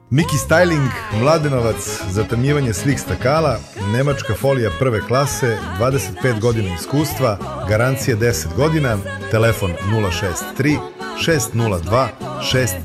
Miki Styling, Mladenovac, zatamnjivanje slih stakala, nemačka folija prve klase, 25 godina iskustva, garancija 10 godina, telefon 063 602 6